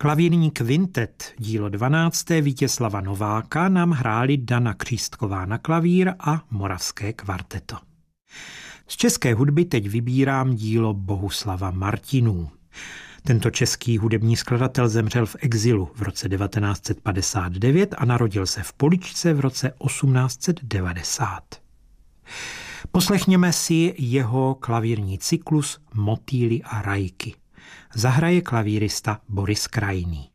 Klavírní kvintet, dílo 12. Vítězslava Nováka, nám hráli Dana Křístková na klavír a Moravské kvarteto. Z české hudby teď vybírám dílo Bohuslava Martinů. Tento český hudební skladatel zemřel v exilu v roce 1959 a narodil se v Poličce v roce 1890. Poslechněme si jeho klavírní cyklus Motýly a rajky. Zahraje klavírista Boris Krajný.